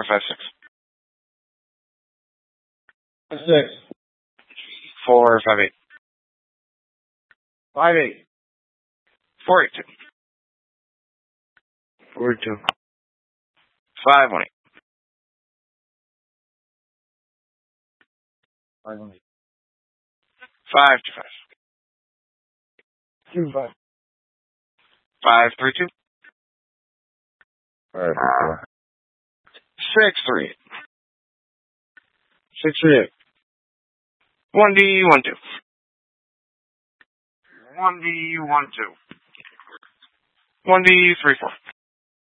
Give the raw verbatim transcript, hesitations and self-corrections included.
five, six. Six. Four, five, eight. Five, eight. Four, eight, two. Four, two. Five, one, eight. Five, one, eight. Five, two, five. Two, five. Five, three, two. Five, four. Six, three, eight. Six, three, eight. One D, one, two. One D, one, two. One D, three, four.